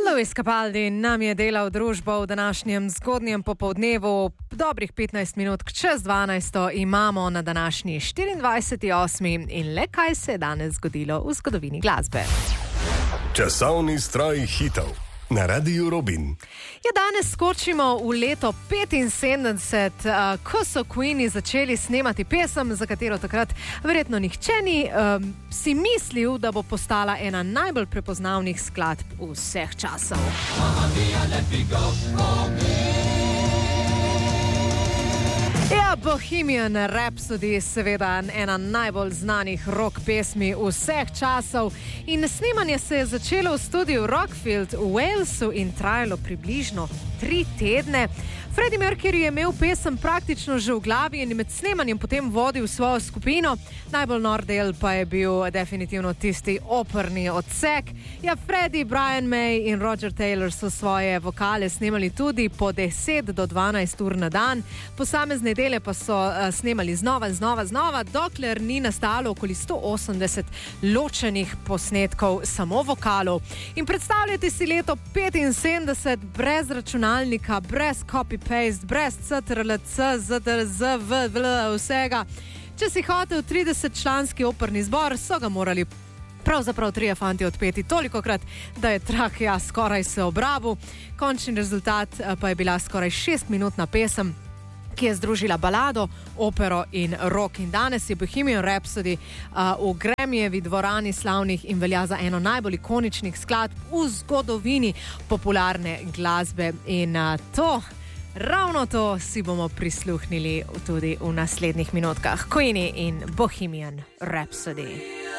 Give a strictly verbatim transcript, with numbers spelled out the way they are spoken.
Louis Capaldi nam je delal družbo v današnjem zgodnjem popoldnevu. Dobrih petnajst minut čez dvanajsto imamo na današnji štiriindvajseti osmi in le kaj se je danes zgodilo v zgodovini glasbe. Časovni stroj hitov na Radiu Robin. Ja, danes skočimo v leto petinsedemdeset, uh, ko so Queeni začeli snemati pesem, za katero takrat verjetno nihče ni um, si mislil, da bo postala ena najbolj prepoznavnih skladb vseh časov. Ja, Bohemian Rhapsody, seveda ena najbolj znanih rock pesmi vseh časov, in snemanje se je začelo v studiu Rockfield v Walesu in trajalo približno tri tedne. Freddie Mercury je imel pesem praktično že v glavi in med snemanjem potem vodil svojo skupino. Najbolj nor del pa je bil definitivno tisti operni odsek. Ja, Freddie, Brian May in Roger Taylor so svoje vokale snemali tudi po deset do dvanajst ur na dan. Posamezne dele pa so uh, snemali znova in znova, znova, dokler ni nastalo okoli sto osemdeset ločenih posnetkov samo vokalov. In predstavljajte si leto petinsedemdeset brez računalnika, brez copy-paste, brez C T R L C, Z D R Z, V, V, vsega. Če si hotel tridesetčlanski operni zbor, so ga morali pravzaprav trije fanti odpeti tolikokrat, da je trak ja skoraj se obrabil. Končni rezultat pa je bila skoraj šestminutna pesem, ki je združila balado, opero in rock. In danes je Bohemian Rhapsody uh, v Grammyjevi dvorani slavnih in velja za eno najbolj ikoničnih skladb v zgodovini popularne glasbe. In uh, to, ravno to si bomo prisluhnili tudi v naslednjih minutkah. Queeni in Bohemian Rhapsody.